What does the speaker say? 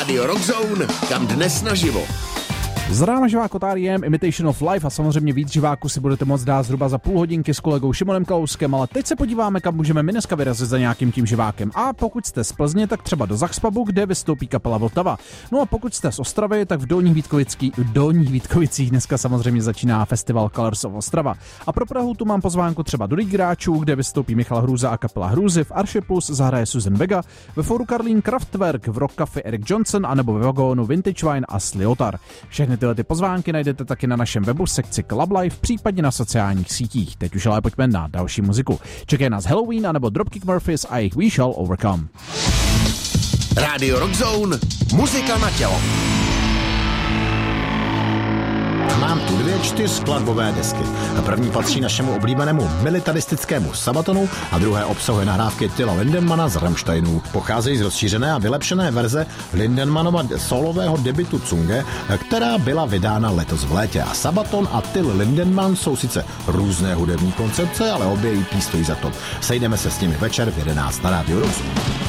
Rádio Rockzone, kam dnes naživo. Zdravím živák od R.E.M. Imitation of Life a samozřejmě víc živáků si budete moct dát zhruba za půl hodinky s kolegou Šimonem Kalouskem, ale teď se podíváme, kam můžeme my dneska vyrazit za nějakým tím živákem. A pokud jste z Plzně, tak třeba do Zaxpubu, kde vystoupí kapela Vltava. No a pokud jste z Ostravy, tak v Dolních Vítkovicích dneska samozřejmě začíná festival Colors of Ostrava. A pro Prahu tu mám pozvánku třeba do Hráčů, kde vystoupí Michal Hrůza a kapela Hrůzy, v Aršipus zahraje Susan Vega, ve Fóru Karlín Kraftwerk, v Rock Café Eric Johnson a nebo ve Vagónu Vintage Wine a Sliotar. Všechny tyhle ty pozvánky najdete taky na našem webu sekci Club Life, případně na sociálních sítích. Teď už ale pojďme na další muziku. Čekají nás Halloween a nebo Dropkick Murphys a jejich We Shall Overcome. Rádio Rockzone, muzika na tělo. Mám tu 2 4skladbové desky. První patří našemu oblíbenému militaristickému Sabatonu a druhé obsahuje nahrávky Tilla Lindemana z Rammsteinů. Pocházejí z rozšířené a vylepšené verze Lindemanova solového debutu Zunge, která byla vydána letos v létě. A Sabaton a Till Lindemann jsou sice různé hudební koncepce, ale obě EP stojí za to. Sejdeme se s nimi večer v 11 na Rádiu Rockzone.